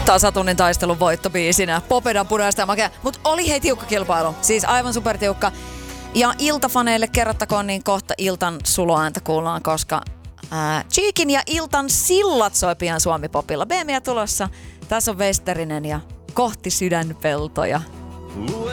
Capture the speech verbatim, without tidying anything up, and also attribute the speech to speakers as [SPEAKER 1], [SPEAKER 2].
[SPEAKER 1] Tasatunnin taistelun voittobiisinä. Popeda punaista ja makea. Mut oli hei tiukka kilpailu. Siis aivan supertiukka. Ja iltafaneille kerrottakoon, niin kohta Iltan suloääntä kuullaan, koska ää, Cheekin ja Iltan sillat soi pian Suomi-popilla. B M W tulossa. Tässä on Westerinen ja Kohti sydänpeltoja.